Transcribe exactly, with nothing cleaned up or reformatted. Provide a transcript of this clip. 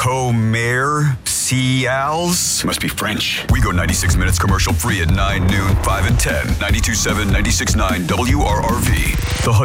Comer Cials? Must be French. We go ninety-six minutes commercial free at nine, noon, five, and ten. ninety-two point seven, ninety-six point nine W R R V. The